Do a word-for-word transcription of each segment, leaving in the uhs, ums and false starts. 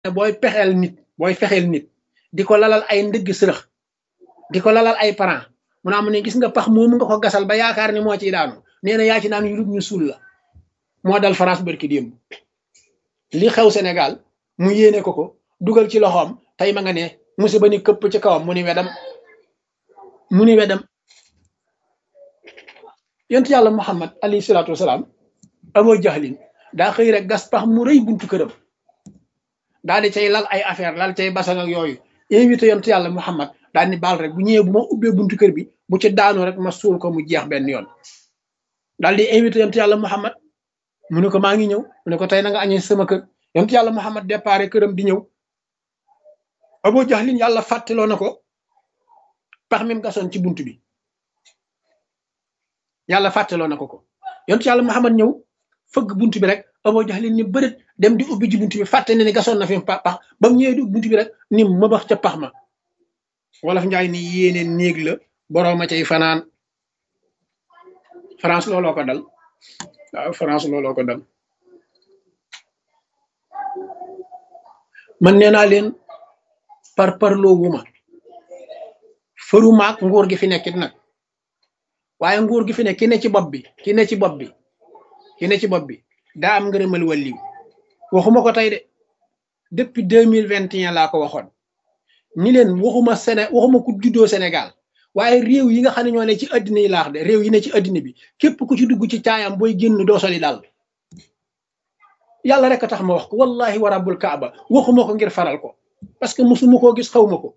booy pexeel nit booy fexeel nit di ko lalal ay ndëgg sërëx di ko lalal ay parents mu naa mu ne gis nga pax moomu nga ko gasal ba yaakaar ni moo ciy daanu nee na yaa ci naan yu ñu suul la moo dal France barki démb li xew Sénégal mu yéene ko ko dugal ci loxoom tey ma nga ne musiba ni këpp ci kawam mu ni wedam mu ni wedam yonent yàlla Muhammad alayhi salaatu wasalaam Abu Jahlin daa xëy rek gas pax mu rëy buntu këram daal di cay lal ay affaire lal cay basan ak yooyu invité yonent yàlla Muhammad daal ni baal rek bu ñëwee bu ma ubbee buntu kër bi bu ci daanu rek ma suul ko mu jeex benn yoon daal di invité yonent yàlla Muhammad mu ne ko maa ngi ñëw mu ne ko tey na nga añee sama kër yonent yàlla Muhammad déparé këram di ñëw Abu Jahlin yàlla fàttaloo na ko pax mi mu gasoon ci buntu bi yàlla fàttaloo na ko ko yonent yàlla Muhammad ñëw fëgg buntu bi rek Abu Jahlin ni bërët dem di ubbi ji buntu bi fàtte ne ni gasoon na fi pax ba mu ñëwee di ubbi buntu bi rek ni ma bax ca pax ma wolof njaay ni yéene néeg la borooma cay fanaan France looloo ko dal waaw France looloo ko dal man nee naa leen par parloo wuma fëru maak nguur gi fi nekkit nag waaye nguur gi fi ne ki ne ci bopp bi ki ne ci bopp bi ki ne ci bopp bi daa am ngërëmal wàlliw waxuma ko tey de depuis deux mille vingt et un laa ko waxoon ni leen waxuma Séné waxuma ku juddoo Sénégal waaye réew yi nga xam ne ñoo ne ci addina yi laax de réew yi ne ci addina bi képp ku ci dugg ci caayam booy génn doo soli daal yàlla rek a tax ma wax ko wallahi wa rabbul kaaba waxuma ko ngir faral ko parce que musuma koo gis xawma ko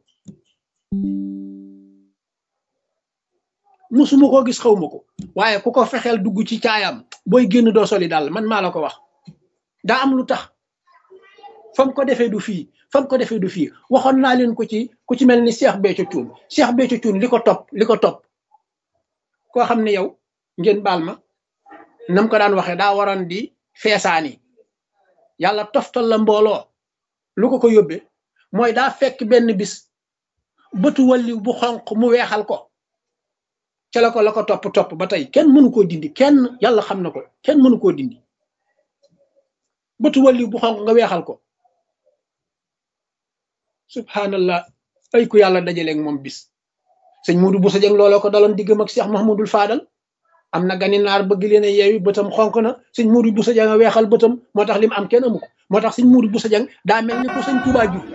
musuma koo gis xawma ko waaye ku ko fexeel dugg ci caayam booy génn doo soli daal man maa la ko wax daa am lu tax fam ko defee du fii fam ko defee du fii waxoon naa leen ko ci ku ci mel ni Cheikh Béthio Thioune Cheikh Béthio Thioune li ko topp li ko topp koo xam ne yow ngeen baal ma nam ko daan waxee daa waroon di feesaani yàlla toftal la mbooloo lu ko ko yóbbee mooy daa fekk benn bis bëtu walliw bu xonq mu weexal ko ca la ko la ko topp topp ba tey kenn mënu koo dindi kenn yàlla xam na ko kenn mënu koo dindi bëtu walliw bu xonq nga weexal ko subhanallah ay ku yàlla dajaleeg moom bis sëñ Modou Bousso Dieng looloo ko daloon diggam ak Cheikh Mahmoudul Fadal am na gani naar bëgg leen a yeewi bëtam xonk na sëñ Modou Bousso Dieng a weexal bëtam moo tax li mu am kenn amu ko moo tax sëñ Modou Bousso Dieng daa mel ni ko sëñ Touba jur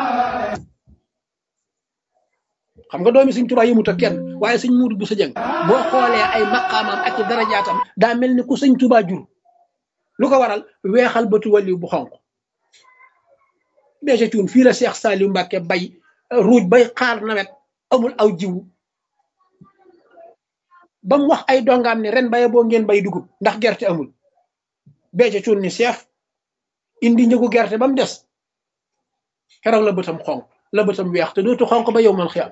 xam nga doomi sëñ Touba yëmut ak kenn waaye sëñ Modou Bousso Dieng boo xoolee ay maqaamam ak darajaatam daa mel ni ku sëñ Touba jur lu ko waral weexal bëtu waliw bu xonk Béthio Thioune fii la Cheikh Saliou Mbacké bay ruuj bay xaar nawet amul aw jiwu ba mu wax ay dongaam ne ren baye boo ngeen bay dugub ndax gerte amul Béthio Thioune ni chef indi njëgu gerte ba mu des keroog la bëtam xonk la bëtam weex te dootu xonk ba yow man xiyam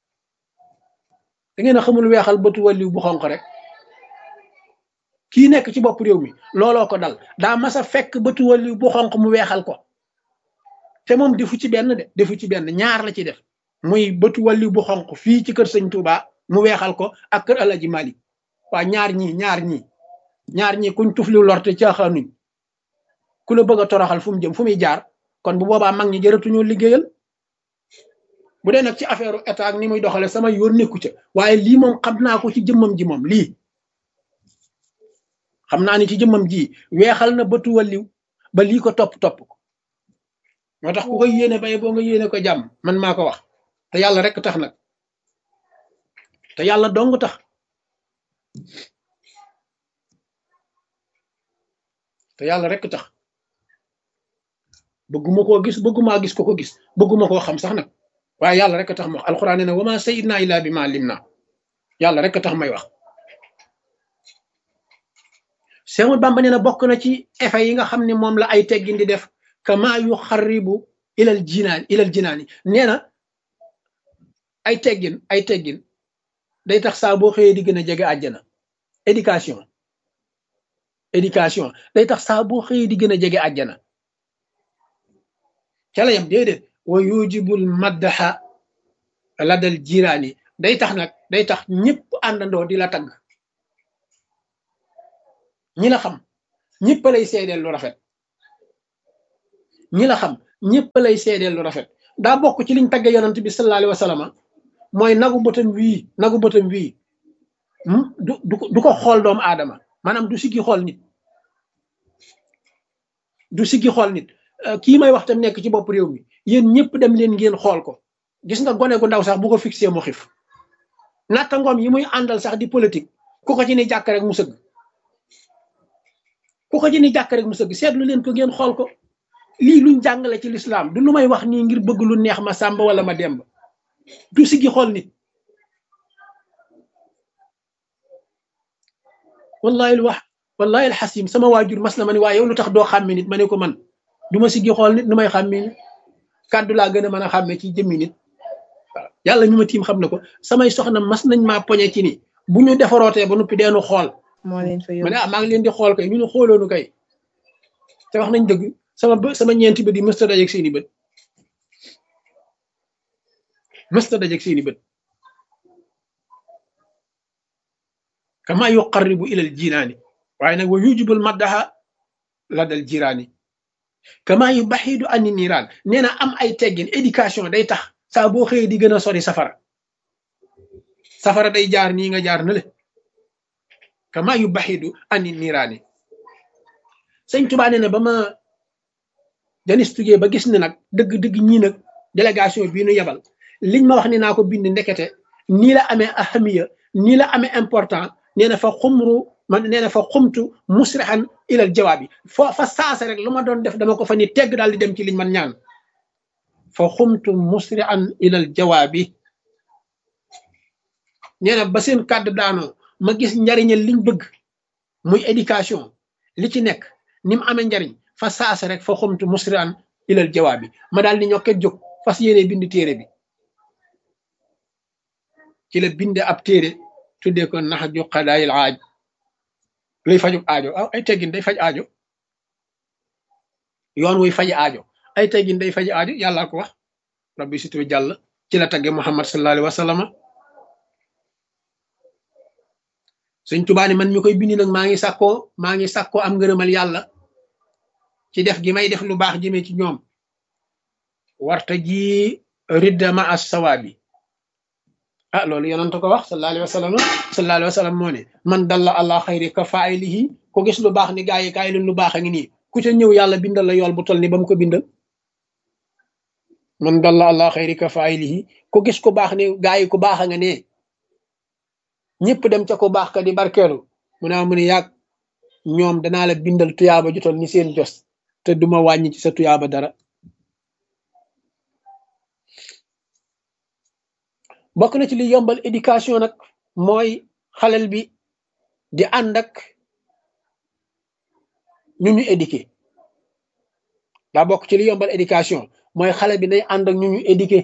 da ngeen a xamul weexal bëtu waliw bu xonk rek kii nekk ci bopp réew mi looloo ko dal daa mas a fekk bëtu waliw bu xonk mu weexal ko te moom defu ci benn de defu ci benn ñaar la ci def muy bëtu waliw bu xonq fii ci kër sëñ Touba mu weexal ko ak kër Alaji Malik waa ñaar ñii ñaar ñii ñaar ñii kuñ tufli lorte caaxaanuñ ku la bëgg a toroxal fu mu jëm fu muy jaar kon bu boobaa mag ñi jëratuñoo liggéeyal bu dee nag ci affaire état ak ni muy doxale sama yoon nekku ca waaye lii moom xam naa ko ci jëmmam ji moom lii xam naa ni ci jëmmam ji weexal na bëtu waliw ba lii ko topp topp ko moo tax ku koy yéene bay boo nga yéene ko jàmm man maa ko wax te yàlla rek tax nag te yàlla dong tax te yàlla rek tax bëgguma koo gis bëggumaa gis ko ko gis bëgguma koo xam sax nag waaye yàlla rek tax ma wax alxuraan nee na wa maa shahidnaa illaa bimaa alimnaa yàlla rek tax may wax Seex Bamba nee na bokk na ci effet yi nga xam ne moom la ay teggin di def kama yu xaribu ilal jinaan ilal jinaani nee na ay teggin ay teggin day tax saa boo xëyee di gën a jege àjjana éducation éducation day tax saa boo xëyee di gën a jege àjjana ca la yam déedéet wa yujibul maddaxa ladal jiraani day tax nag day tax ñëpp àndandoo di la tagg ñi la xam ñëpp lay seedeel lu rafet ñi la xam ñëpp lay seedeel lu rafet daa bokk ci liñ tagge yonent bi sallallahu alayhi wa sallam mooy nagu bëtam wii nagu bëtam wii du du du ko xool doomu aadama maanaam du siggi xool nit du siggi xool nit kii may wax tam nekk ci bopp réew mi yéen ñëpp dem leen ngeen xool ko gis nga gone gu ndaw sax bu ko fixé mu xif natta ngoom yi muy àndal sax di politique ku ko ci ni jàkk rek mu sëgg ku ko ci ni jàkk rek mu sëgg seetlu leen ko ngeen xool ko lii luñ jàngale ci lislaam du lu may wax nii ngir bëgg lu neex ma sàmba wala ma demb du siggi xool nit wallahi wax wallahi alxasim sama waajur mas na ma ne waaye yow lu tax doo xàmme nit ma ne ko man du ma siggi xool nit nu may xàmme nit kàddu laa gën a mën a xàmme ci jëmmi nit waaw yàlla ñu ma tiim xam na ko samay soxna mas nañ maa poñe ci ni bu ñu defarootee ba noppi deenu xool moo leen fa ma ne ah maa ngi leen di xool kay ñu ne xooloonu kay te wax nañ dëgg sama bë sama ñeenti bët yi mësta dajeeg seeni bët mësta dajeeg seeni bët kama yuqarribu ilal jinaani waaye nag wa yujibul maddaha la dal jiraani kama yu baxidu ani niiraan nee na am ay teggin éducation day tax saa boo xëyee di gën a sori safara safara day jaar nii nga jaar na le kama yu baxidu ani niiraani sëñ Tuubaa nee na ba ma janis tugee ba gis ne nag dëgg-dëgg ñii nag délégation bii nu yebal liñ ma wax ne naa ko bind ndekete nii la amee ahamiya nii la amee important nee na fa xumru man nee na fa xumtu musrihan ilal jawaabi foo fa saase rek lu ma doon def dama ko fa ni tegg daal di dem ci liñ man ñaan fa xumtu musrihan ilal jawaabi nee na ba seen kàddu daanoo ma gis njariñal liñ bëgg muy éducation li ci nekk ni mu amee njariñ fa saase rek fa xumtu musrihan ilal jawaabi ma daal di ñokket jóg fas yéene bind téere bi ci la binde ab téere tuddee ko nax ju xadaayil aaj luy fajub aajo ay teggin day faj aajo yoon wuy faj aajo ay teggin day faj aajo yàllaa ko wax rabbi situ jàll ci la tagge muhammad sallallahu alayhi wa sallam Sëñ Tuubaa ni man mi koy bindi nag maa ngi sàkkoo maa ngi sàkkoo am ngërëmal yàlla ci def gi may def lu baax jëmee ci ñoom warta ji ridda ma as sawaabi ah loolu yonent ko wax sallallahu alayhi wa sallam sallallahu alayhi wa sallam moo ne man dalla ala xayri ka faa'ilihi ko gis lu baax ni gaa yi kaay leen lu baax a ngi nii ku ca ñëw yàlla bindal la yool bu toll ni ba mu ko bindal man dalla ala xayri ka faa'ilihi ko gis ku baax ni gaa yi ku baax a nga ne ñëpp dem ca ku baax ka di barkeelu mu naa mu ne yàgg ñoom danaa la bindal tuyaaba ju toll ni seen jos te duma wàññi ci sa tuyaaba dara bokk na ci li yombal éducation nag mooy xalel bi di ànd ak ñu ñu éduqué daa bokk ci li yombal éducation mooy xale bi day ànd ak ñu ñu éduqué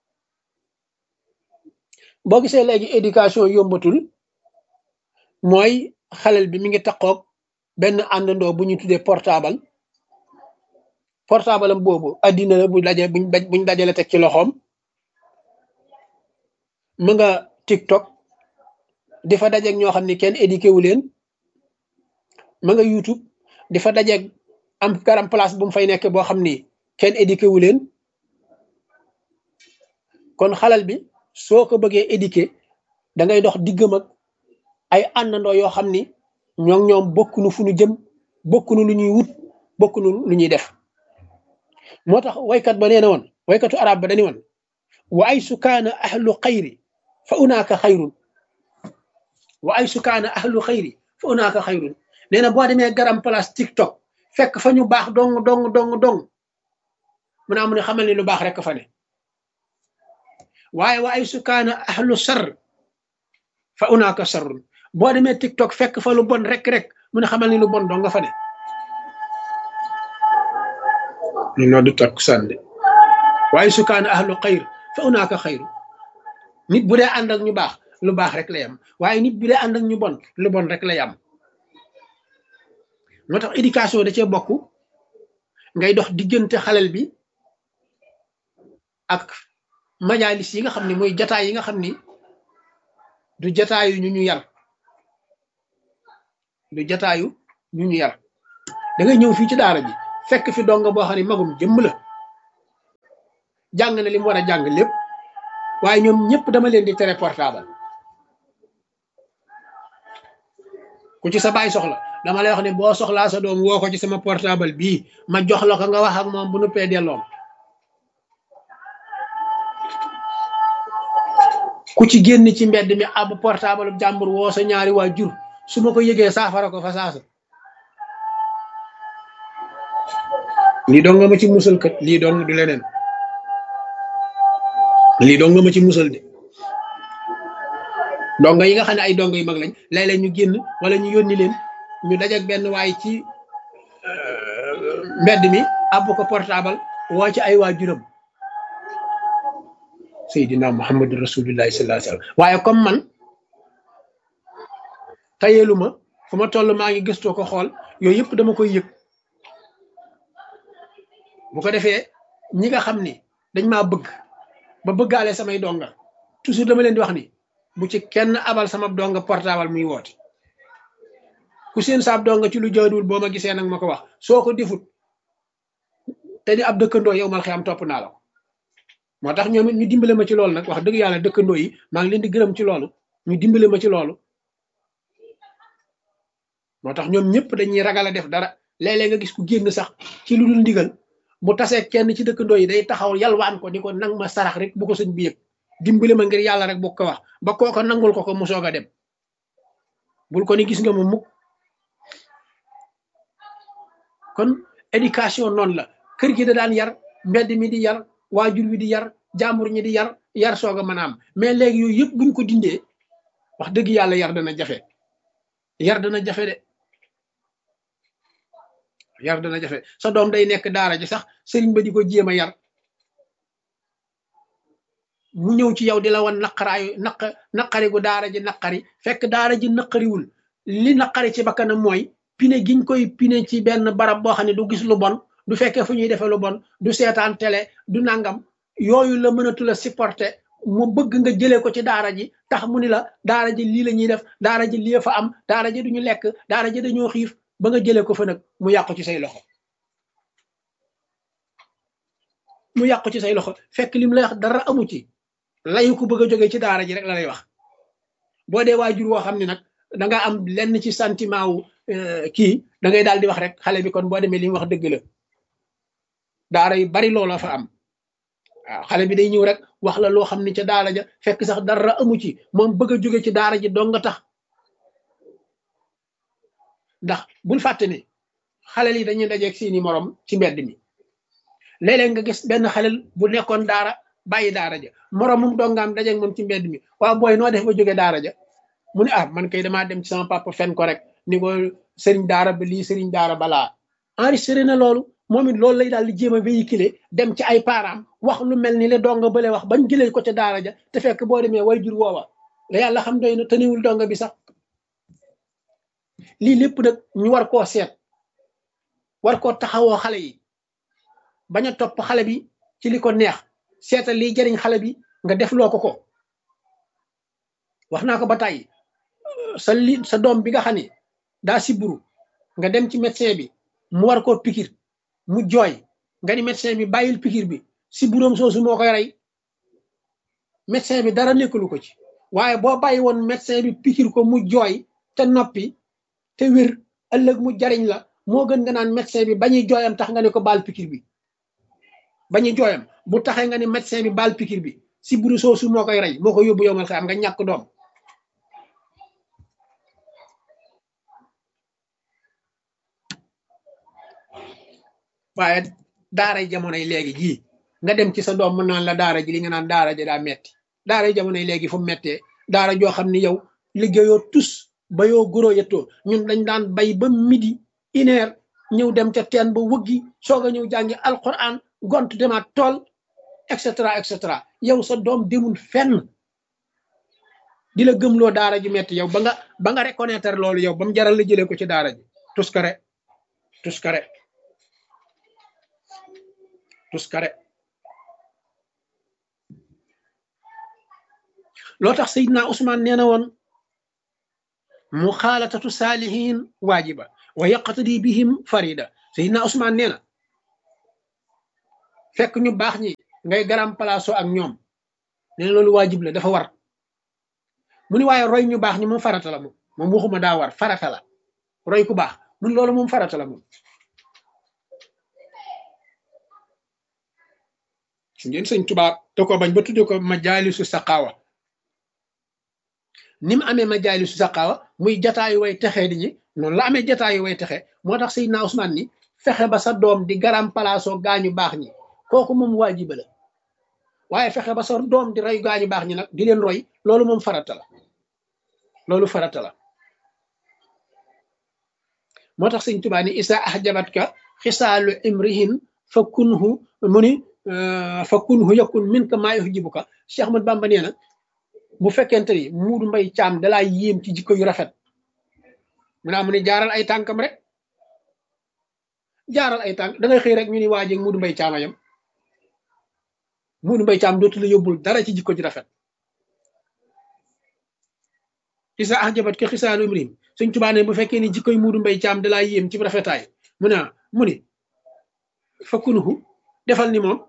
boo gisee léegi éducation yombatul mooy xalel bi mi ngi taqoog benn àndandoo bu ñu tuddee portable portable am boobu addina la bu daje buñ buñ dajale teg ci loxoom mu nga TikTok di fa dajeeg ñoo xam ne kenn éduqué wu leen ma nga YouTube di fa dajeeg am garam place bu mu fay nekk boo xam ni kenn éduqué wu leen kon xalal bi soo ko bëggee éduqué da ngay dox diggam ak ay àndandoo yoo xam ni ñoom ñoom bokkunu fu ñu jëm bokkunu lu ñuy wut bokkunu lu ñuy def moo tax waykat ba nee na woon waykatu arab ba dañu woon wa ay sukaana ahlu xayri fa unaaka xayrun wa ay sukaana ahlu xayri fa unaaka xayrun nee na boo demee garam place TikTok fekk fa ñu baax dong dong dong dong mu naa mu ne xamal ni lu baax rek fa ne waaye wa ay sukaana ahlu sar fa unaaka sarrun boo demee TikTok fekk fa lu bon rek rek mu ne xamal ni lu bon dong nga fa ne ñu noo du takku sànde wa ay sukaana ahlu xayr fa unaaka xayru nit bu dee ànd ak ñu baax lu baax rek lay am waaye nit bu dee ànd ak ñu bon lu bon rek lay am moo tax éducation da cee bokk ngay dox diggante xalel bi ak majalis yi nga xam ne mooy jataay yi nga xam ni du jataayu ñu ñu yar du jataayu ñu ñu yar da ngay ñëw fii ci daara ji fekk fi donga boo xam ne magum jëmm la jàng na li mu war a jàng lépp waaye ñoom ñëpp dama leen di tere portable ku ci sa baay soxla dama lay wax ne boo soxlaa sa doom woo ko ci sama portable bii ma jox la ko nga wax ak moom bu nu pee delloom ku ci génn ci mbedd mi ab portable jàmbur woo sa ñaari waa jur su ma ko yëgee saafara ko fa saasa lii dong nga ma ci musal kat lii dong du leneen lii dong nga ma ci musal de donga yi nga xam ne ay donga yu mag lañ léeg-léeg ñu génn wala ñu yónni leen ñu dajak benn waay ci mbedd mi àbb ko portable woo ci ay waajuram Seydina Muhammadu Rasulullahi sallallahu alayhi wasallam waaye comme man tayeelu ma fu ma toll maa ngi gëstoo ko xool yooyu yëpp dama koy yëg bu ko defee ñi nga xam ni dañ maa bëgg ba bëggaale samay donga toujours dama leen di wax ni bu ci kenn abal sama donga portable muy woote ku seen saab donga ci lu jaaduwul boo ma gisee nag ma ko wax soo ko defut te di ab dëkkandoo yow mal xiyam topp naa la moo tax ñoom it ñu dimbale ma ci loolu nag wax dëgg yàlla dëkkandoo yi maa ngi leen di gërëm ci loolu ñu dimbale ma ci loolu moo tax ñoom ñëpp dañuy ragal a def dara léeg-léeg nga gis ku génn sax ci lu dul ndigal bu tasee kenn ci dëkkandoo yi day taxaw yalwaan ko ni ko nang ma sarax rek bu ko sëñ bi yëg dimbale ma ngir yàlla rek bu ko wax ba kooko nangul ko ko mu soog a dem bul ko ni gis nga ma mukk kon éducation noonu la kër gi da daan yar mbedd mi di yar waajur wi di yar jàmbur ñi di yar yar soog a mën a am mais léegi yooyu yëpp buñ ko dindee wax dëgg yàlla yar dana jafe yar dana jafe de yar dana jafe sa doom day nekk daara ji sax sëriñ ba di ko jéem a yar mu ñëw ci yow di la wan naqaraayu naq naqari gu daara ji naqari fekk daara ji naqariwul li naqari ci bakkanam mooy pine giñ koy pine ci benn barab boo xam ne du gis lu bon du fekkee fu ñuy defee lu bon du seetaan télé du nangam yooyu la mënatul a supporter mu bëgg nga jëlee ko ci daara ji tax mu ni la daara ji lii la ñuy def daara ji lii fa am daara ji duñu lekk daara ji dañoo xiif ba nga jëlee ko fa nag mu yàqu ci say loxo mu yàqu ci say loxo fekk lim lay wax dara amu ci layu ko bëgg a jógee ci daara ji rek la lay wax boo dee waajur woo xam ne nag da nga am lenn ci sentiment wu kii da ngay daal di wax rek xale bi kon boo demee li mu wax dëgg la daara yu bari loola fa am waaw xale bi day ñëw rek wax la loo xam ne ca daara ja fekk sax dara amu ci moom bëgg a jóge ci daara ji dong nga tax ndax bul fàtte ni xale yi dañuy dajeeg seeni morom ci mbedd mi léeg-léeg nga gis benn xale bu nekkoon daara bàyyi daara ja moromum dongaam dajeeg moom ci mbedd mi waaw booy noo def ba jóge daara ja mu ne ah man kay damaa dem ci sama papa fen ko rek ni ko sëriñ daara ba lii sëriñ daara balaa enregistré na loolu moom it loolu lay daal di jéem a véhiculer dem ci ay parents wax lu mel ni le donga bële wax bañ jëlee ko ca daara ja te fekk boo demee way jur woowa la yàlla xam doy na tëniwul donga bi sax lii lépp nag ñu war koo seet war koo taxawoo xale yi bañ a topp xale bi ci li ko neex seetal liy jariñ xale bi nga def loo ko ko wax naa ko ba tàyyi sa li sa doom bi nga xam ne daa siburu nga dem ci médecin bi mu war koo pikir mu jooy nga ni médecin bi bàyyil pikir bi siburoom soosu moo koy rey médecin bi dara nekkalu ko ci waaye boo bàyyi woon médecin bi pikir ko mu jooy te noppi te wér ëllëg mu jariñ la moo gën nga naan médecin bi bañuy jooyam tax nga ne ko baal pikir bi bañuy jooyam bu taxee nga ne médecin bi baal pikir bi siburu soosu moo koy rey moo ko yóbbu yow mal xam nga ñàkk doom waaye daaray jamonoy léegi jii nga dem ci sa doom mën naan la daara ji li nga naan daara ji daa metti daaray jamonoy léegi fu mu mettee daara joo xam ne yow liggéeyoo tus bayoo goro yettoo ñun dañ daan bay ba midi une heure ñëw dem ca teen ba wëggi soog a ñëw jàngi alquran gont demaat tool et cetera et cetera yow sa doom demul fenn di la gëmloo daara ji metti yow ba nga ba nga reconnaître loolu yow ba mu jaral la jëlee ko ci daara ji tuskare tuskare tuskare loo tax Seydina Ousmane nee na woon muxaalatatu saalihin waajiba wa yaqtadi bihim farida Seydina Ousmane nee na fekk ñu baax ñi ngay garam palaaso ak ñoom nee na loolu waajib la dafa war mu ni waaye roy ñu baax ñi moom farata la moom moom waxuma daa war farata la roy ku baax mun loolu moom farata la moom su ngeen sëñ Tuubaa te ko bañ ba tudde ko majaalisu saqaawa ni mu amee majaalisu saqaawa muy jataayu way texee di ñi noonu la amee jataayu way texe moo tax Seydina Ousmane ni fexe ba sa doom di garam palaasoo gaañu baax ñi kooku moom waajiba la waaye fexe ba sa doom di roy gaañu baax ñi nag di leen roy loolu moom farata la loolu farata la moo tax sëñ Tuubaa ni isa ahjabatka xisaalu imrihin fa kunhu mu ni fa kunhu yakun min ka maa yuhjibuka Cheikh Ahmad Bamba nee na bu fekkente ni Muudu Mbay Caam dalaa yéem ci jikko yu rafet mu naa mu ni jaaral ay tànkam rek jaaral ay tànk da ngay xëy rek ñu ni waajeeg Muudu Mbay Caam ayam Muudu Mbay Caam dootu la yóbbul dara ci jikko ju rafet isa ahjabat ka xisaalu imrihim Sëñ Tuubaa ne bu fekkee ni jikkoy Muudu Mbay Caam dalaa yéem ci rafetaay mu ne mu ni fa kunhu defal ni moom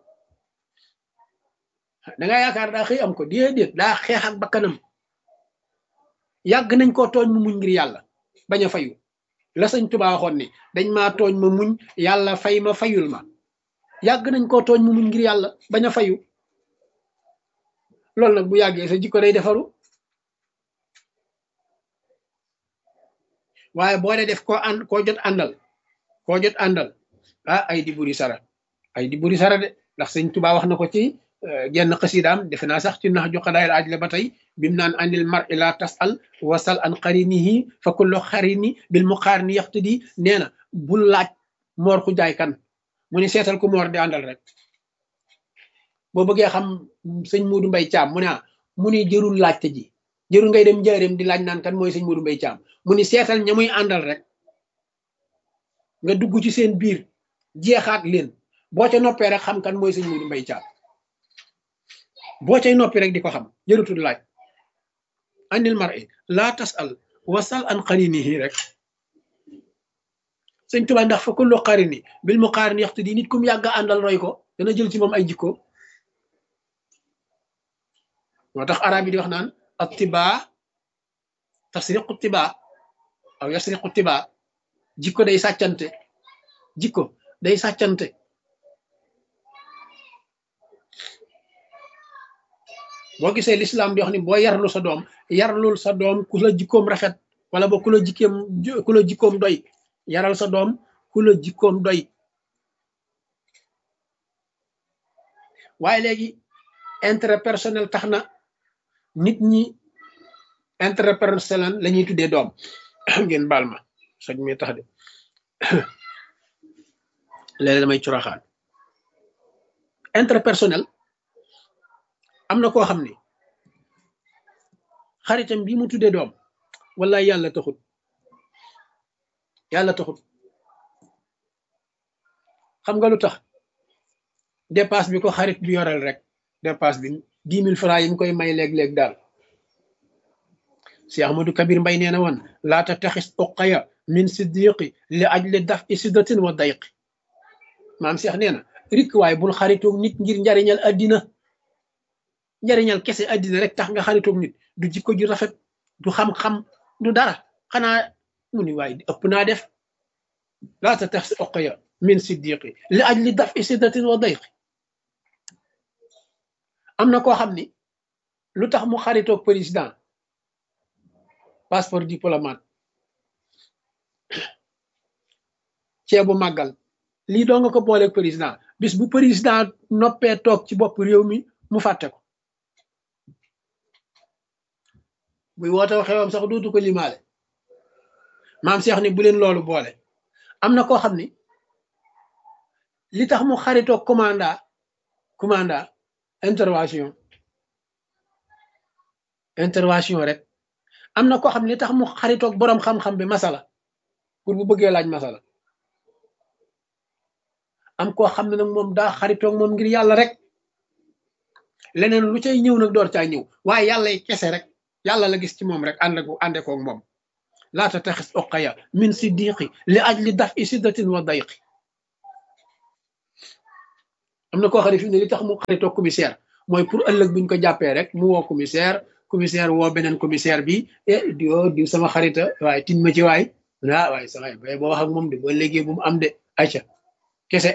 da nga yaakaar daa xëy am ko déedéet daa xeex ak bakkanam yàgg nañ koo tooñ mu muñ ngir yàlla bañ a fayu la Sëñ Tuubaa waxoon ni dañ maa tooñ ma muñ yàlla fay ma fayul ma yàgg nañ koo tooñ mu muñ ngir yàlla bañ a fayu loolu nag bu yàggee sa jikko day defaru waaye boo dee def koo ànd koo jot àndal koo jot àndal ah ay di buri sara ay di buri sara de ndax Sëñ Tuubaa wax na ko ci genn xasidaam defe naa sax ci nax ju xadaayil aj la ba tey bim naan anil mar'i la tasal wasal an qarinihi fa kullu qarini bil muqarini yaqtadi nee na bul laaj moor ku jaay kan mu ni seetal ku moor di àndal rek boo bëggee xam sëñ Muudu Mbay Caam mu ne ah mu ni jërul laajte ji jërul ngay dem njaareem di laaj naan kan mooy sëñ Muudu Mbay Caam mu ni seetal ña muy àndal rek nga dugg ci seen biir jeexaat leen boo ca noppee rek xam kan mooy sëñ Muudu Mbay Caam boo cay noppi rek di ko xam jërutul laaj anil mar'i la tasal wasal an qarinihi rek Sëñ Tuubaa ndax fa kullu qarini bil muqarini yaqtadi nit kum yàgg àndal roy ko dana jël ci moom ay jikko moo tax arab yi di wax naan attibaa tasriqu tibaa aw yasriqu tibaa jikko day sàccante jikko day sàccante boo gisee lislaam di wax ni boo yarlu sa doom yarlul sa doom ku la jikkoom rafet wala boo ku la jikkoom ku la jikkoom doy yaral sa doom ku la jikkoom doy waaye léegi intérêt personnel tax na nit ñi intérêt personnel la ñuy tuddee doom ngeen baal ma soj mi tax de léeg-léeg damay curaxaan intérêt personnel am na koo xam ne xaritam bi mu tuddee doom wala yàlla taxut yàlla taxut xam nga lu tax dépasse bi ko xarit bi yoreel rek dépasse bi dix mille francs yi mu koy may léeg-léeg daal si Ahmadou Kabir Mbay nee na woon laata taxis uqaya min siddiqi li ajli daf i siddatin wa dayqi maam Seex nee na rik waaye bul xaritoog nit ngir njariñal addina njariñal kese addina rek tax nga xaritoog nit du jikko ju rafet du xam-xam du dara xanaa mu ni waaye ëpp naa def laata taxis uqaya min siddiqi li ajli daf i siddatin wa dayqi am na koo xam ni lu tax mu xaritoog président passeport diplomate ceebu màggal lii doo nga ko booleeg président bis bu président noppee toog ci bopp réew mi mu fàtte ko buy woote xewam sax dootu ko limaale maam Seex ni bu leen loolu boole am na koo xam ni li tax mu xaritoog commanda commanda intervention intervention rek am na koo xam ne li tax mu xaritoog boroom xam-xam bi masala pour bu bëggee laaj masala am koo xam ne nag moom daa xaritoog moom ngir yàlla rek leneen lu cay ñëw nag door caa ñëw waaye yàlla y kese rek yàlla la gis ci moom rek ànd ak ànde koog moom laata taxis uqaya min siddiqi li ajli daf i siddatin wa dayqi am na koo xam ne fi ne li tax mu xaritoo commissaire mooy pour ëllëg buñ ko jàppee rek mu woo commissaire commissaire woo beneen commissaire bi eh diwo diw sama xarita waaye tin ma ci waay ah waaye sa waay bay boo wax ak moom de ba léegi bu mu am de ayca kese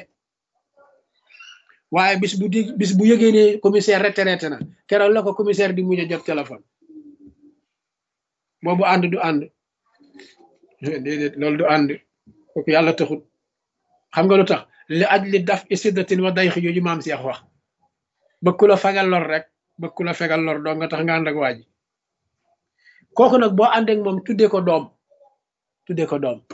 waaye bis bu di bis bu yëgee ne commissaire retraité na keroog la ko commissaire di mujj a jot téléphone boobu ànd du ànd déedéet loolu du ànd kooku yàlla taxut xam nga lu tax li aj li daf isiddatin wa day xi jooju maam Seex wax bëgg ku la fegal lor rek bëgg ku la fegal lor doo nga tax nga ànd ak waa ji kooku nag boo àndeek moom tuddee ko doom tuddee ko doom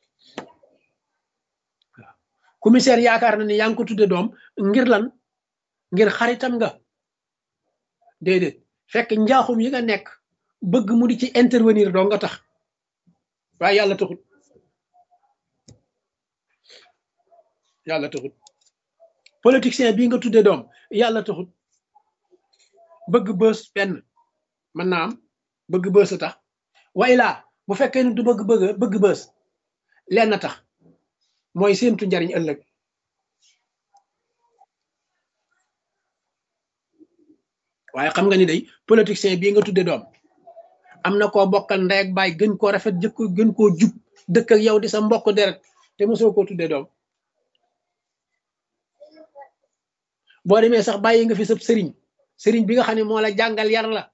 waaw commissaire yaakaar na ni yaa ngi ko tudde doom ngir lan ngir xaritam nga déedéet fekk njaaxum yi nga nekk bëgg mu di ci intervenir doo nga tax waaye yàlla taxut yàlla taxut politicien bii nga tudde doom yàlla taxut bëgg bës benn mën naa am bëgg bës a tax way laa bu fekkee ni du bëgg bëgg bëgg bës lenn tax mooy séentu njariñ ëllëg waaye xam nga ni day politicien bii nga tudde doom am na koo bokkal ndey ak baay gën koo rafet jëkk gën koo jub dëkk ak yow di sa mbokk deret te mosoo koo tudde doom boo demee sax bàyyi nga fi sab sëriñ sëriñ bi nga xam ne moo la jàngal yar la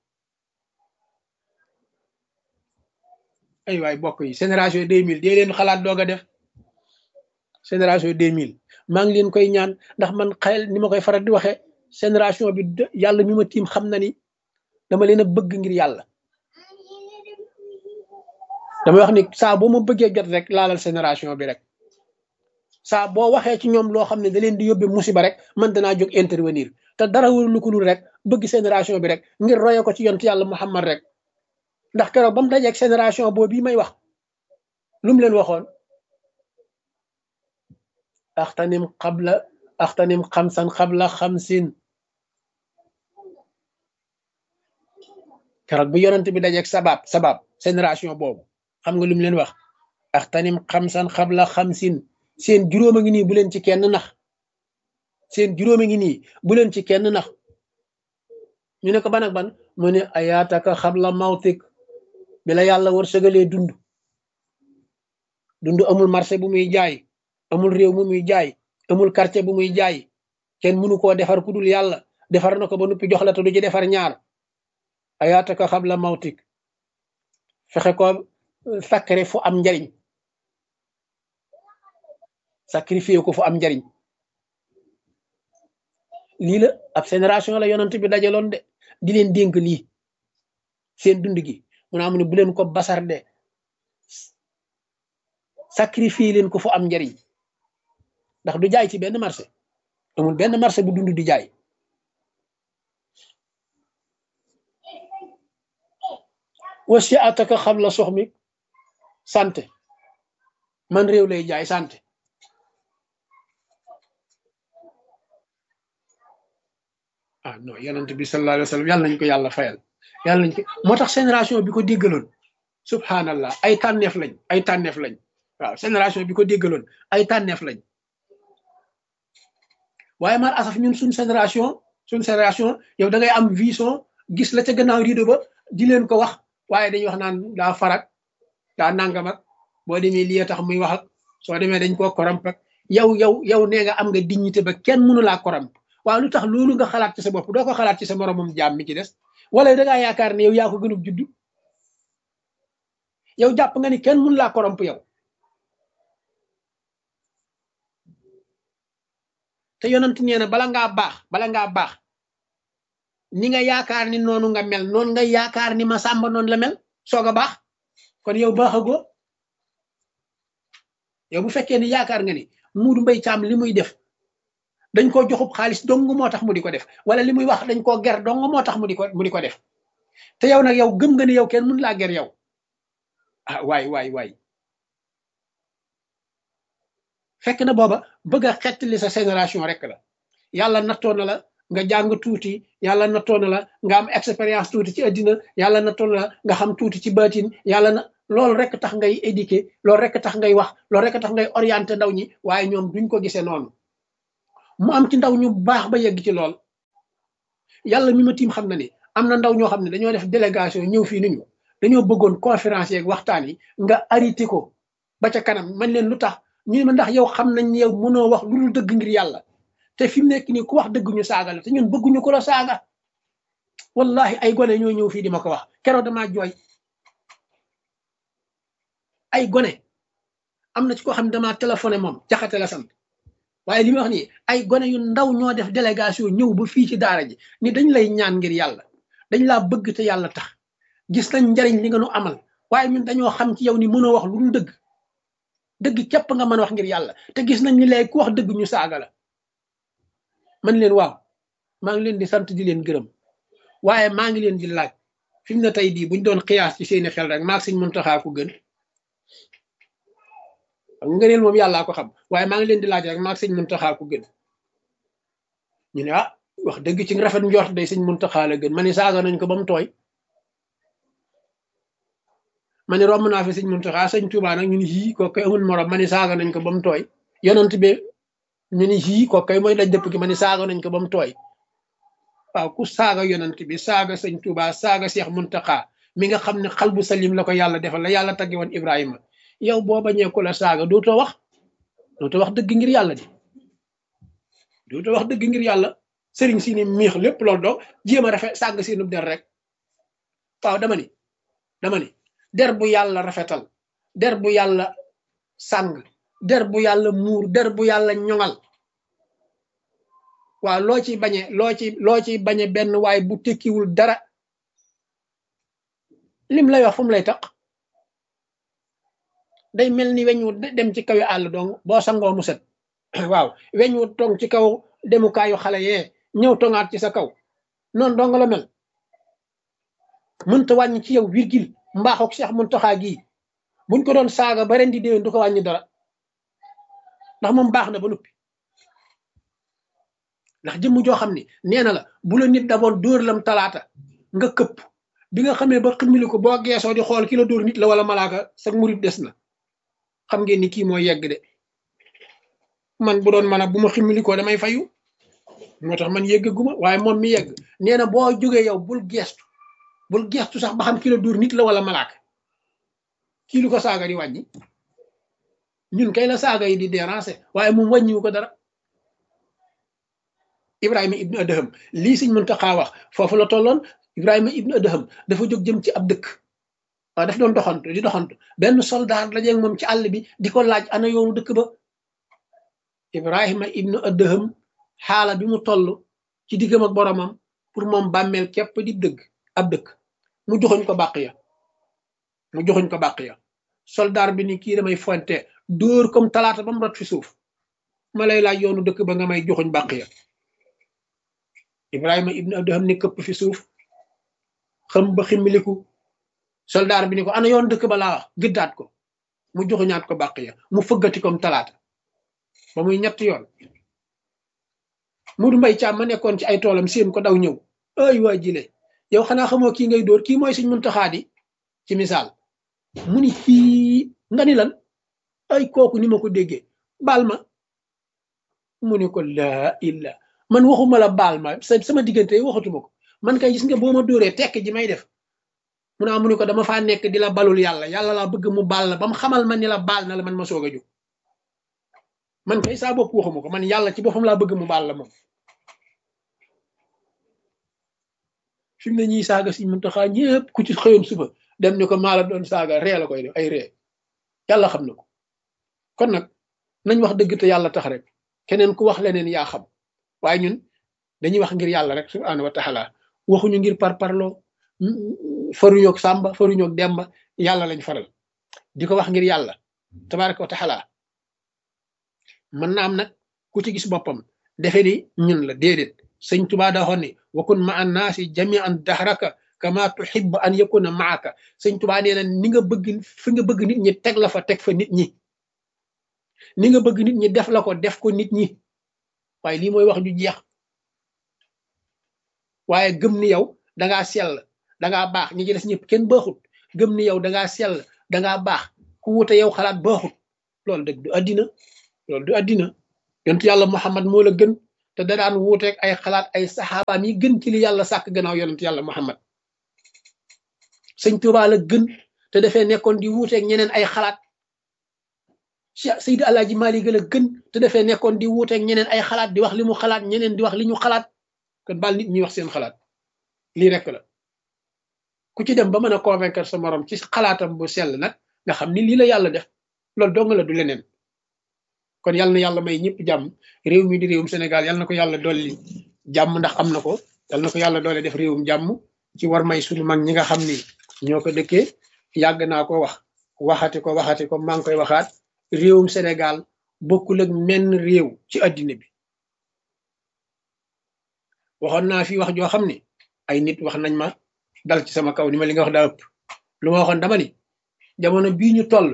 ay waay bokk yi génération deux mille dee leen xalaat doog a def génération deux mille maa ngi leen koy ñaan ndax man xel ni ma koy faral di waxee génération bi yàlla mi ma tiim xam na ni dama leen a bëgg ngir yàlla damay wax ni saa boo ma bëggee jot rek laalal génération bi rek saa boo waxee ci ñoom loo xam ne da leen di yóbbe musiba rek man danaa jóg intervenir te dara wul ko dul rek bëgg génération bi rek ngir roye ko ci yont yàlla Muhammad rek ndax keroog ba mu dajeeg génération boobu bii may wax lu mu leen waxoon axtanim xabla axtanim xamsan xabla xamsin keroog bu yonent bi dajeeg sabab sabab génération boobu xam nga lu mu leen wax axtanim xamsan xabla xamsin seen juróom a ngi nii bu leen ci kenn nax seen juróom a ngi nii bu leen ci kenn nax ñu ne ko ban ak ban mu ne ayaataka xabla mawtik bi la yàlla war sëgalee dund dund amul marché bu muy jaay amul réew mu muy jaay amul quartier bu muy jaay kenn mënu koo defar ku dul yàlla defar na ko ba noppi jox la te du ci defar ñaar ayaataka xabla mawtik fexe ko sacré fu am njariñ sacrifié ko fu am njariñ lii la ab génération la yonent bi dajaloon de di leen dénk lii seen dund gi mu naa mu ne bu leen ko basarde sacrifié leen ko fu am njariñ ndax du jaay ci benn marché amul benn marché bu dund di jaay wasi ataka xam la sox mi santé man réew lay jaay santé ah non yonent bi sallallahu alayhi wa sallam yàlla nañ ko yàlla fayal yàlla nañ ko moo tax génération bi ko déggaloon subhanallah ay tànneef lañ ay tànneef lañ waaw génération bi ko déggaloon ay tànneef lañ waaye mar asaf ñun suñ génération suñ génération yow da ngay am vision gis la ca gannaaw rideau ba di leen ko wax waaye dañuy wax naan daa farak daa nangam ak boo demee lii tax muy wax ak soo demee dañ koo koromp ak yow yow yow nee nga am nga dignité ba kenn mënu laa koromp waaw lu tax loolu nga xalaat ci sa bopp doo ko xalaat ci sa moromam jaam mi ci des wala da ngaa yaakaar ne yow yaa ko gënub juddu yow jàpp nga ni kenn mënu laa koromp yow te yonent nee na bala ngaa baax bala ngaa baax ni nga yaakaar ni noonu nga mel noonu nga yaakaar ni ma sàmba noonu la mel soog a baax kon yow baaxagoo yow bu fekkee ni yaakaar nga ni Muudu Mbay Caam li muy def dañ koo joxub xaalis dong moo tax mu di ko def wala li muy wax dañ koo ger dong moo tax mu di ko mu di ko def te yow nag yow gëm nga ni yow kenn mënu laa ger yow ah waay waay waay fekk na booba bëgg a xettali sa génération rek la yàlla nattoo na la nga jàng tuuti yàlla nattoo na la nga am expérience tuuti ci àddina yàlla nattoo na la nga xam tuuti ci baatin yàlla na loolu rek tax ngay éduquer loolu rek tax ngay wax loolu rek tax ngay orienter ndaw ñi waaye ñoom duñ ko gisee noonu mu am ci ndaw ñu baax ba yegg ci lool yàlla mi ma tiim xam na ni am na ndaw ñoo xam ne dañoo def délégation ñëw fii ni ñu dañoo bëggoon conférence yeeg waxtaan yi nga arrêté ko ba ca kanam man leen lu tax ñu ne ma ndax yow xam nañ yow mënoo wax lu dul dëgg ngir yàlla te fi mu nekk nii ku wax dëgg ñu saaga la te ñun bëgguñu ko la saaga wallahi ay gone ñoo ñëw fii di ma ko wax keroog damaa jooy ay gone am na ci koo xam ne damaa téléphoné moom jaxate la sant waaye li ma wax nii ay gone yu ndaw ñoo def délégation ñëw ba fii ci daara ji ni dañ lay ñaan ngir yàlla dañ laa bëgg te yàlla tax gis nañ njariñ li nga nu amal waaye ñun dañoo xam ci yow ni mënoo wax lu dul dëgg dëgg képp nga mën wax ngir yàlla te gis nañ ni léegi ku wax dëgg ñu saaga la man leen waaw maa ngi leen di sant di leen gërëm waaye maa ngi leen di laaj fi mu ne tey bii buñ doon xiyaas ci seeni xel rek maag Sëñ Muntaxa ko gën nga neen moom yàllaa ko xam waaye maa ngi leen di laaj rek maag Sëñ Muntaxa ko gën ñu ne ah wax dëgg ci rafet njort day Sëñ Muntaxa la gën ma ne saaga nañ ko ba mu tooy ma ne romb naa fi Sëñ Muntaxa Sëñ Tuubaa nag ñu ni yii ko koy amul morom ma ne saaga nañ ko ba mu tooy yonent bi ñu ni yii ko koy mooy daj dëpp gi ma ne saaga nañ ko ba mu tooy waaw ku saaga yonent bi saaga Sëñ Tuubaa saaga Seex Muntaxa mi nga xam ne xal bu salim la ko yàlla defal la yàlla tagge woon Ibrahima yow boo bañee ko la saaga dootoo wax dootoo wax dëgg ngir yàlla di dootoo wax dëgg ngir yàlla sëriñ si ni miix lépp loolu doo jéem a rafet sàgg seenub der rek waaw dama ni dama ni der bu yàlla rafetal der bu yàlla sàng der bu yàlla muur der bu yàlla ñoŋal waaw loo ci bañe loo ci loo ci bañe benn waay bu tekkiwul dara lim lay wax fu mu lay taq day mel ni weñ wu dem ci kaw àll dong boo sangoo mu set waaw weñ wu tong ci kaw demukaayu xale yee ñëw tongaat ci sa kaw noonu dong la mel mënta wàññi ci yow virgule mbaaxook Seex Muntaxa gii buñ ko doon saaga ba ren di déwén du ko wàññi dara ndax moom baax na ba noppi ndax jëmm joo xam ne nee na la bu la nit daboon dóor lam talaata nga këpp bi nga xamee ba ximili ko boo geesoo di xool ki la dóor nit la wala malaaka sa murit des na xam ngeen ni kii mooy yegg de man bu doon man a bu ma ximili ko damay fayu moo tax man yeggaguma waaye moom mi yegg nee na boo jógee yow bul geestu bul geestu sax ba xam ki la dóor nit la wala malaaka kii lu ko saaga di wàññi ñun kay la saaga yi di déranger waaye moom wàññiwu ko dara Ibrahima ibnu Adham lii Sëñ Muntaxa wax foofu la tolloon Ibrahima ibnu Adham dafa jóg jëm ci ab dëkk waaw daf doon doxantu di doxantu benn soldat la jeeg moom ci àll bi di ko laaj ana yoonu dëkk ba Ibrahima ibnu Adham xaala bi mu toll ci diggam ak boromam pour moom bàmmeel képp di dëgg ab dëkk mu joxuñ ko bàq ya mu joxuñ ko bàq ya soldat bi ni kii damay fonte dóor comme talaata ba mu rot fi suuf ma lay laaj yoonu dëkk ba nga may joxuñ bàq ya Ibrahima ibnu Adham ni këpp fi suuf xam ba ximmiliku soldaar bi ni ko ana yoon dëkk ba laa wax gëddaat ko mu joxuñaat ko bàq ya mu fëggati comme talaata ba muy ñetti yoon Mudu Mbay Caam ma nekkoon ci ay toolam seen ko daw ñëw ay waa jile yow xanaa xamoo kii ngay dóor kii mooy Sëñ Muntaxa di ci misaal mu ni kii nga ni lan ay kooku ni ma ko déggee baal ma mu ni ko laa illa man waxuma la baal ma sama diggante waxatuma ko man kay gis nga boo ma dóoree tekk ji may def mu naa mu ni ko dama faa nekk di la balul yàlla yàlla laa bëgg mu baal la ba mu xamal ma ni la baal na la man ma soog a jóg man kay saa bopp waxuma ko man yàlla ci boppam laa bëgg mu baal la moom fi mu ne ñuy saaga Sëñ Muntaxa ñëpp ku ci xëyoon suba dem ni ko maa la doon saaga ree la koy def ay ree yàlla xam na ko kon nag nañ wax dëgg te yàlla tax rek keneen ku wax leneen yaa xam waaye ñun dañuy wax ngir yàlla rek subhaanahu wa taala waxuñu ngir par parloo faruñoog sàmba faruñoog demba yàlla lañ faral di ko wax ngir yàlla tabaraka wa taala mën na am nag ku ci gis boppam defe ni ñun la déedéet Sëñ Tuubaa daa waxoon ni wakun ma an naasi jamian dahraka kama tuhibbu an yakuna maaka Sëñ Tuubaa nee na ni nga bëgg fi nga bëgg nit ñi teg la fa teg fa nit ñi ni nga bëgg nit ñi def la ko def ko nit ñi waaye lii mooy wax ju jeex waaye gëm ni yow dangaa sell dangaa baax ñi ci des ñëpp kenn baaxut gëm ni yow dangaa sell dangaa baax ku wute yow xalaat baaxut loolu dëgg du addina loolu du addina yonent yàlla Muhammad moo la gën te da daan wuuteeg ay xalaat ay saxaabaam yi gën ci li yàlla sàkk gannaaw yonent yàlla Muhammad sëñ Tuubaa la gën te dafee nekkoon di wuuteeg ñeneen ay xalaat Cheikh Seydi Alaaji Maalik la gën te dafee nekkoon di wuuteeg ñeneen ay xalaat di wax li mu xalaat ñeneen di wax li ñu xalaat kon baal nit ñi wax seen xalaat lii rek la ku ci dem ba mën a convaincre sa morom ci xalaatam bu sell nag nga xam ni lii la yàlla def loolu dong la du leneen kon yàlla na yàlla may ñëpp jàmm réew mi di réewum Sénégal yàlla na ko yàlla dolli jàmm ndax am na ko yàlla na ko yàlla doole def réewum jàmm ci war may suñu mag ñi nga xam ni ñoo ko dëkkee yàgg naa ko wax waxati ko waxati ko maa ngi koy waxaat réewum Sénégal bokkul ak menn réew ci addina bi waxoon naa fi wax joo xam ne ay nit wax nañ ma dal ci sama kaw ni ma li nga wax daa ëpp lu ma waxoon dama ni jamono bii ñu toll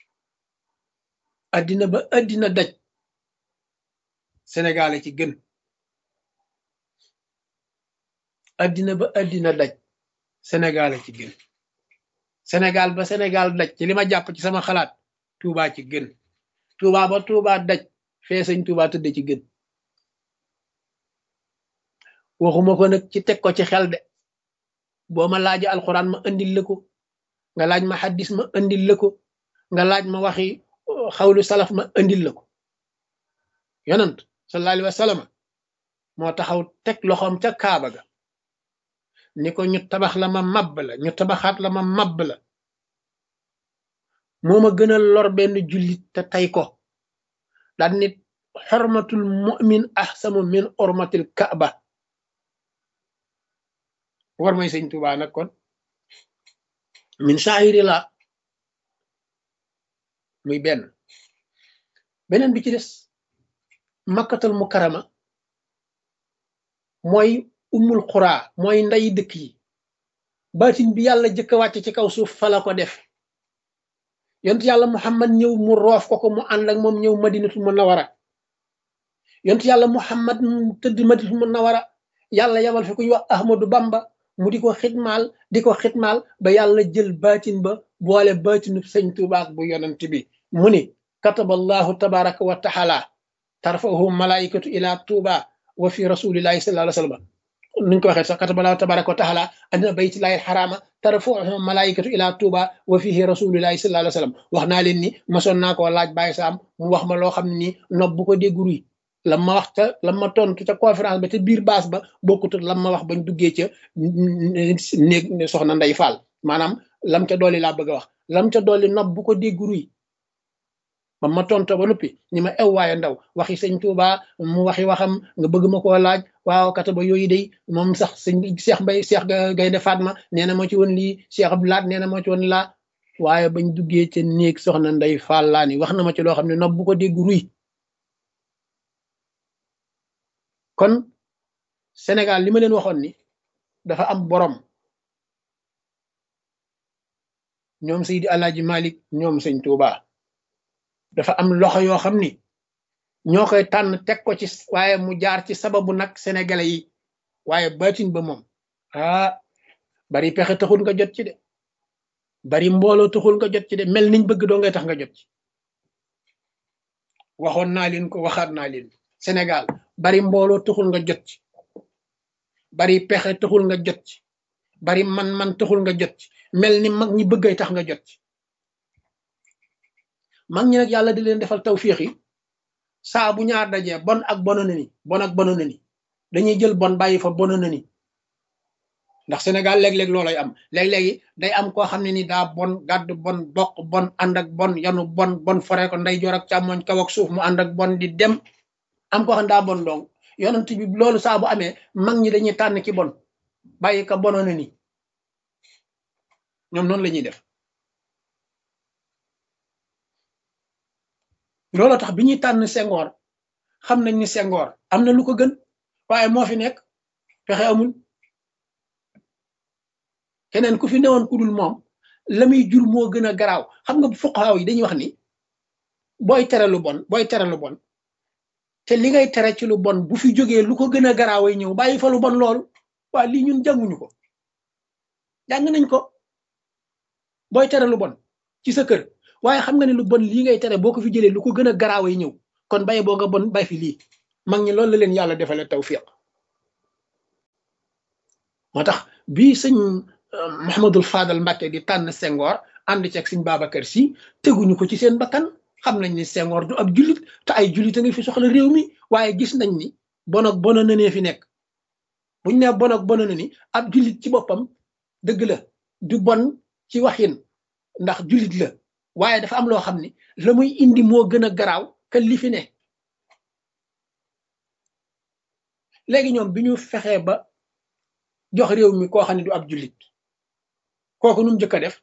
addina ba addina daj Sénégal ci gën addina ba addina daj Sénégal ci gën Sénégal ba Sénégal daj ci li ma jàpp ci sama xalaat Touba ci gën Touba ba Touba daj fee sëñ Touba tëdd ci gën waxuma ko nag ci teg ko ci xel de boo ma laaji alxuraan ma andil la ko nga laaj ma xaddis ma andil la ko nga laaj ma waxi xawlu salaf ma andil la ko yonent sallallahu alayhi wa sallam moo taxaw teg loxoom ca Kaaba ga ni ko ñu tabax la ma mabb la ñu tabaxaat la ma mabb la moo ma gën a lor benn jullit te tey ko daan nit xormatul mu'min ahsamu min ormatil kaaba war may sëñ Tuubaa nag kon min sha'iri la muy benn beneen bi ci des makkatal mukarrama mooy ummul xuraa mooy nday dëkk yi baatin bi yàlla jëkk a wàcc ci kaw suuf fa la ko def yonent yàlla muhammad ñëw mu roof ko ko mu ànd ak moom ñëw madinatul munawara yonent yàlla muhammad tëdd madinatul munawara yàlla yabal fi ku ñu wax ahmadu bamba mu di ko xitmaal di ko xitmaal ba yàlla jël baatin ba boole baatinu sëñ Tuubaa bu yonent bi mu ni kataballahu tabaraka wa taala tarfahu malaikatu ila tuuba wa fi rasulillahi sallallahu alayhi wa sallam nuñ ko waxee sax kataballahu tabaraka wa taala anna baytillahi alxarama tarfahu malaikatu ila tuuba wa fihi rasulillahi sallallahu alayhi wa sallam wax naa leen ni masoon naa koo laaj Baye Sam mu wax ma loo xam ne nii nopp bu ko déggu ruy lam ma wax ca lam ma tontu ca conférence ba ca biir baas ba bokkut lam ma wax bañ duggee ca néeg soxna Ndey Fall maanaam lam ca dolli laa bëgg a wax lam ca dolli nopp bu ko déggu ruy ba ma tonto ba noppi ni ma ew waaye ndaw waxi sëñ Touba mu waxi waxam nga bëgg ma koo laaj waaw kata ba yooyu day moom sax sëñ Cheikh Mbay Cheikh Gaynde Fatma nee na moo ci woon lii Cheikh Abdoulaat nee na moo ci woon laa waaye bañ duggee ca néeg soxna Ndey Fall laa ni wax na ma ci loo xam ne nopp bu ko dégg ruy kon Sénégal li ma leen waxoon ni dafa am borom ñoom Seydi Alaaji Malik ñoom sëñ Touba dafa am loxo yoo xam ni ñoo koy tànn teg ko ci waaye mu jaar ci sababu nag sénégalais yi waaye baatin ba moom ah bari pexe taxul nga jot ci de bari mbooloo taxul nga jot ci de mel niñ bëgg doo ngay tax nga jot ci waxoon naa leen ko waxaat naa leen Sénégal bari mbooloo taxul nga jot ci bari pexe taxul nga jot ci bari man-man taxul nga jot ci mel ni mag ñi bëggay tax nga jot ci mag ñi nag yàlla di leen defal tawfiix yi saa bu ñaar dajee bon ak bono na ni bon ak bono na ni dañuy jël bon bàyyi fa bono na ni ndax Sénégal léeg-léeg loolay am léeg-léegi day am koo xam ne ni daa bon gàdd bon bokk bon ànd ak bon yanu bon bon fore ko nday joor ak càmmoñ kaw ak suuf mu ànd ak bon di dem am koo xam ne daa bon dong yonent bi loolu saa bu amee mag ñi dañuy tànn ki bon bàyyi ka bono na ni ñoom noonu la ñuy def looloo tax bi ñuy tànn Senghor xam nañ ni Senghor am na lu ko gën waaye moo fi nekk pexe amul keneen ku fi newoon ku dul moom la muy jur moo gën a garaaw xam nga fuqahaa yi dañuy wax ni booy tere lu bon booy tere lu bon te li ngay tere ci lu bon bu fi jógee lu ko gën a garaaw ay ñëw bàyyi fa lu bon loolu waa lii ñun jànguñu ko jàng nañ ko booy tere lu bon ci sa kër waaye xam nga ne lu bon lii ngay tere boo ko fi jëlee lu ko gën a garaaw ay ñëw kon bay boo nga bon bay fi lii mag ñi loolu la leen yàlla defale tawfiq moo tax bii sëñ Mouhamadul Fadal Mbàkke di tànn Senghor ànd ceeg sëñ Babacar Si teguñu ko ci seen bakkan xam nañ ni Senghor du ab jullit te ay jullit a ngi fi soxla réew mi waaye gis nañ ni bon ak bona nanee fi nekk buñ ne bon ak bona na ni ab jullit ci boppam dëgg la du bon ci waxin ndax jullit la waaye dafa am loo xam ni la muy indi moo gën a garaaw que li fi ne léegi ñoom bi ñu fexee ba jox réew mi koo xam ne du ab jullit kooku nu mu njëkk a def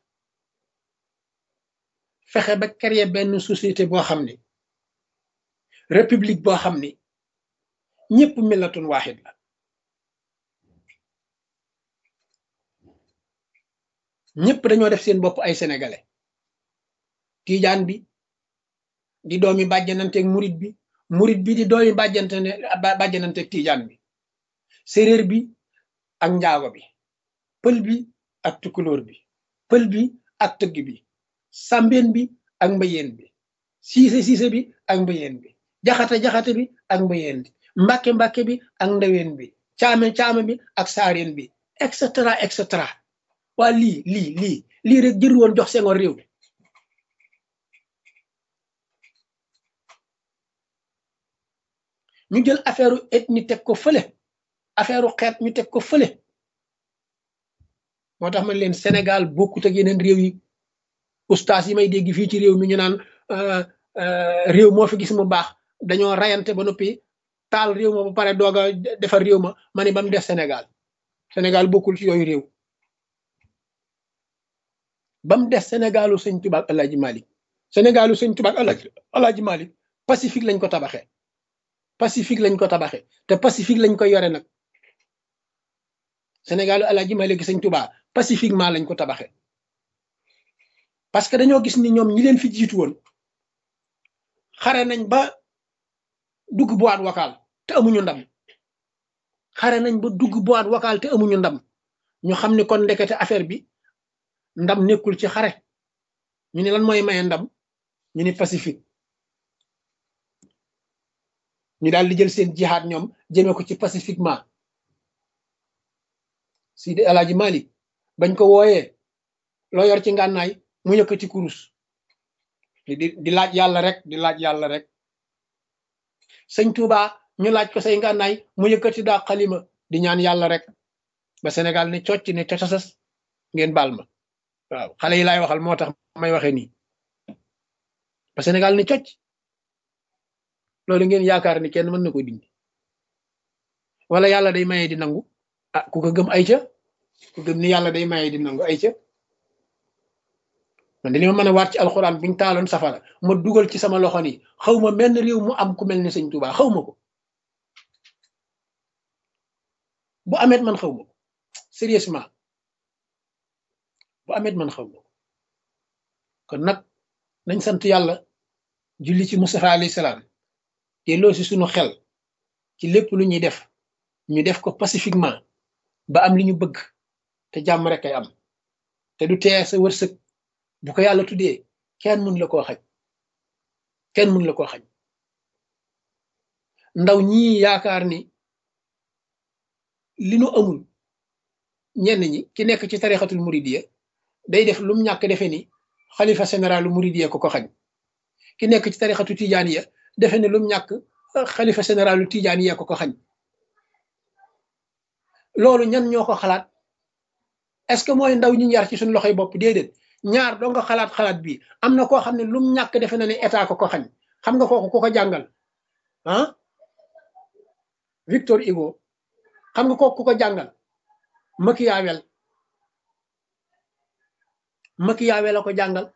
fexe ba créer benn société boo xam ni république boo xam ni ñëpp millatun waaxid la ñëpp dañoo def seen bopp ay sénégalais tiijaan bi di doomi bàjjananteeg murit bi murit bi di doomi bàjjante ne bàjjananteeg tiijaan bi séréer bi ak njaago bi pël bi ak tukulóor bi pël bi ak tëgg bi sàmbeen bi ak mbayeen bi siise siise bi ak mbayeen bi jaxate jaxate bi ak mbayeen bi mbàkke mbàkke bi ak ndaween bi caame caame bi ak saareen bi et cetera et cetera waa lii lii lii lii rek jëru woon jox Senghor réew ñu jël affaire ethnie teg ko fële affaire xeet ñu teg ko fële moo tax man leen Sénégal bokkut ak yeneen réew yi ustaas yi may dégg fii ci réew mi ñu naan réew moo fi gis mu baax dañoo rayante ba noppi taal réew ma ba pare doog a defar réew ma ma ne ba mu des Sénégal Sénégal bokkul ci yooyu réew ba mu des Sénégalu sëñ Tuubaa ak Alaaji Malik Sénégalu sëñ Tuubaa ak Alaaji Alaaji Malik Pacifique lañ ko tabaxee Pacifique lañ ko tabaxee te Pacifique lañ koy yore nag Sénégalu Alaaji Malik sëñ Tuubaa pacifiquement lañ ko tabaxee parce que dañoo gis ni ñoom ñi leen fi jiitu woon xare nañ ba dugg boîte vocale te amuñu ndam xare nañ ba dugg boîte vocale te amuñu ndam ñu xam ni kon ndekete affaire bi ndam nekkul ci xare ñu ne lan mooy maye ndam ñu ni pacifique ñu daal di jël seen jihaad ñoom jëmee ko ci pacifiquement Sidi Alaaji Malik bañ ko wooyee loo yor ci ngànnaay mu yëkkati kurus di di laaj yàlla rek di laaj yàlla rek sëñ Touba ñu laaj ko say ngànnaay mu yëkkati daa xalima di ñaan yàlla rek ba Sénégal ne cocc ne cocasas ngeen baal ma waaw xale yi laay waxal moo tax may waxee nii ba Sénégal ne cocc loolu ngeen yaakaar ni kenn mën na ko dindi wala yàlla day maye di nangu ah ku ko gëm ay ca ku gëm ni yàlla day maye di nangu ay ca man de li ma mën a waat ci alxuraan buñ taaloon safara ma dugal ci sama loxo ni xaw ma menn réew mu am ku mel ni sëñ Tuubaa xaw ma ko bu amet man xaw ma ko sérieusement bu amet man xaw ma ko kon nag nañ sant yàlla julli ci Mustafa alayhi salaam te loo si suñu xel ci lépp lu ñuy def ñu def ko pacifiquement ba am li ñu bëgg te jàmm rek ay am te du tee sa wërsëg bu ko yàlla tuddee kenn mun la koo xaj kenn mun la koo xaj ndaw ñii yaakaar ni li nu amul ñenn ñi ki nekk ci tarixatul muridiyya day def lum ñàkk defe ni xalifa généralu muridiyya ko ko xañ ki nekk ci tarixatu tijaaniya defe ni lum ñàkk xalifa généralu tijaaniya ko ko xañ loolu ñan ñoo ko xalaat est-ce que mooy ndaw ñu yar ci suñu loxoy bopp déedéet ñaar doo nga xalaat xalaat bi am na koo xam ne lum ñàkk defe na ne état ko ko xañ xam nga kooku ku ko jàngal ah Victor Hugo xam nga kooku ku ko jàngal Machiavel Machiavel la ko jàngal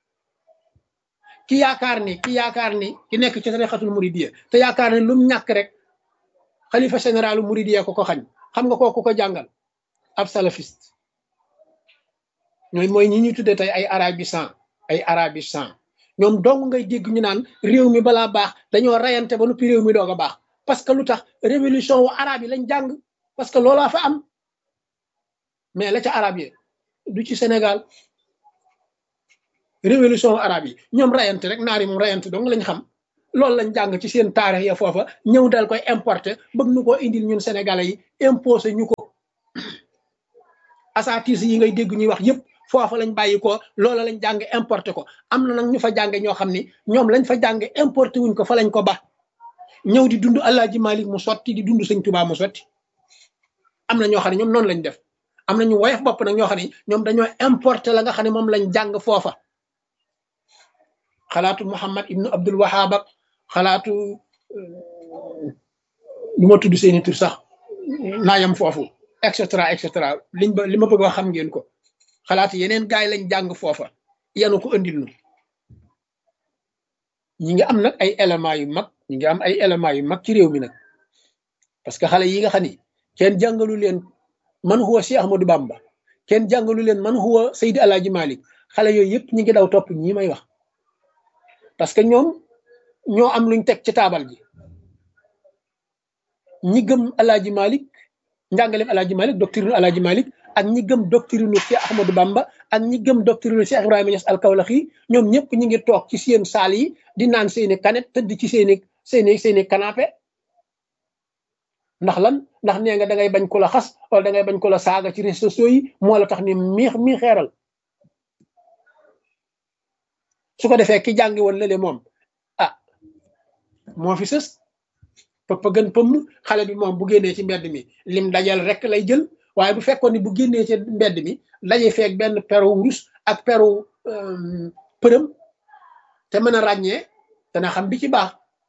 ki yaakaar ni ki yaakaar ni ki nekk ci tarixatul muridiyya te yaakaar ne lum ñàkk rek xalifa généralu muridiyya ko ko xañ xam nga kooku ko jàngal ab salafiste ñooy mooy ñi ñuy tuddee tey ay arabisant ay arabisant ñoom dong ngay dégg ñu naan réew mi balaa baax dañoo rayante ba noppi réew mi doog a baax parce que lu tax révolution wu arabe yi lañ jàng parce que loolaa fa am mais la ca arabe yi du ci Sénégal révolution wu arabe yi ñoom rayante rek naar yi moom rayante dong lañ xam loolu lañ jàng ci seen taarix ya foofa ñëw dal koy importer bëgg nu koo indil ñun sénégalais yi imposé ñu ko asatis yi ngay dégg ñuy wax yëpp foofa lañ bàyyi ko loola lañ jàng importé ko am na nag ñu fa jànge ñoo xam ni ñoom lañ fa jànge importé wuñ ko fa lañ ko ba ñëw di dund Alaaji Malik mu sotti di dund Sëñ Tuubaa mu sotti am na ñoo xam ne ñoom noonu lañ def am na ñu woyof bopp nag ñoo xam ne ñoom dañoo importé la nga xam ne moom lañ jàng foofa xalaatu Muhammad ibnu Abdul Wahab ak xalaatu lu ma tudd seeni tur sax naayam foofu et cetera et cetera liñ ba li ma bëgg wax xam ngeen ko xalaatu yeneen gaay lañ jàng foofa yanu ko andil nu ñi ngi am nag ay éléments yu mag ñi ngi am ay éléments yu mag ci réew mi nag parce que xale yi nga xam ni kenn jàngalu leen man huwa Cheikh Ahmadou Bamba kenn jàngalu leen man huwa Seydi Alaaji Malik xale yooyu yëpp ñi ngi daw topp ñi may wax parce que ñoom ñoo am luñ teg ci taabal ji ñi gëm Alaaji Malik njàngaleem Alaaji Malik doctrine Alaaji Malik ak ñi gëm doctrine Cheikh Ahmadou Bamba ak ñi gëm doctrine Cheikh Ibrahima Niass al-Kawlaxi ñoom ñëpp ñi ngi toog ci seen saal yi di naan seeni kanet tëdd ci seeni seeni seeni canapé ndax lan ndax nee nga da ngay bañ ko la xas wala da ngay bañ ko la saaga ci réseaux sociaux yi moo la tax ni miix mi xeeral su ko defee ki jàngi woon lële moom ah moo fi sës pëpp gën pëmm xale bi moom bu génnee ci mbedd mi lim dajal rek lay jël waaye bu fekkoon ni bu génnee ci mbedd mi daje feeg benn peru wurus ak peru përëm te mën a ràññee dana xam bi ci baax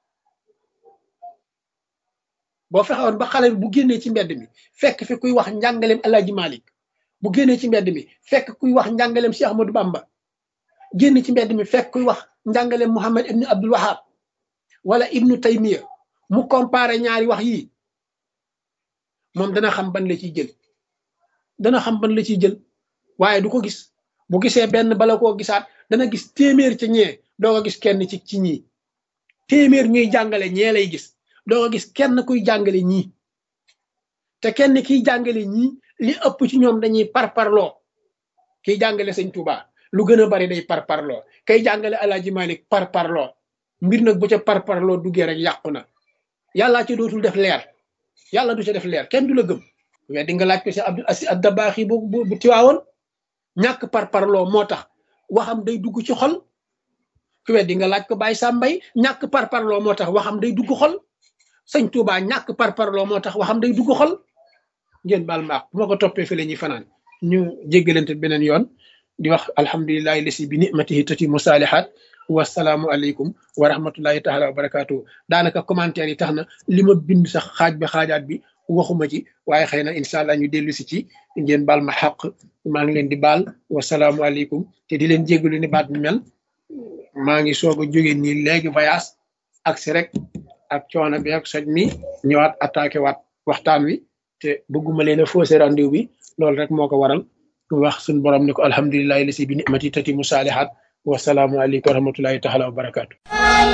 boo fexewoon ba xale bi bu génnee ci mbedd mi fekk fi kuy wax njàngaleem Alaaji Malik bu génnee ci mbedd mi fekk kuy wax njàngaleem Cheikh Ahmadou Bamba génn ci mbedd mi fekk kuy wax njàngaleem Muhammad ibnu Abdul Wahab wala ibnu Taymiya mu comparé ñaari wax yii moom dana xam ban la ciy jël dana xam ban la ciy jël waaye du ko gis bu gisee benn bala koo gisaat dana gis téeméer ci ñee doo ko gis kenn ci ci ñii téeméer ñuy jàngale ñee lay gis doo ko gis kenn kuy jàngale ñii te kenn kiy jàngale ñii li ëpp ci ñoom dañuy parparloo kiy jàngale Sëñ Tuubaa lu gën a bari day parparloo kay jàngale Alaaji Malik parparloo mbir nag bu ca parparloo duggee rek yàqu na yàllaa ci dootul def leer yàlla du ca def leer kenn du la gëm mais di nga laaj ko si Abdul Aziz Ad-Dabaaxi bu bu bu tiwaawoon ñàkk parparloo moo tax waxam day dugg ci xol ku weddi nga laaj ko Baye Sambay ñàkk parparloo moo tax waxam day dugg xol Sëñ Tuubaa ñàkk parparloo moo tax waxam day dugg xol ngeen baal maax bu ma ko toppee fi la ñuy fanaan ñu jéggalante beneen yoon di wax alhamdulillahi lasi bi ni'matihi tatimu saalihaat wasalaamu aleykum wa rahmatullahi taala wa barakaatu daanaka commentaire yi tax na li ma bind sax xaaj bi xaajaat bi waxuma ci waaye xëy na incha allah ñu dellu si ci ngeen baal ma xaq maa ngi leen di baal wasalaamu aleykum te di leen jéggalu ni baat bi mel maa ngi soog a jóge nii léegi voyage ak si rek ak coono bi ak soj mi ñëwaat attaqué waat waxtaan wi te bëgguma leen a faussé rendez-vous bi loolu rek moo ko waral wax suñu borom ni ko alhamdulillahi lasi bi ni'mati tatimu saalihaat wasalaamu aleykum wa rahmatullahi taala wa barakaatu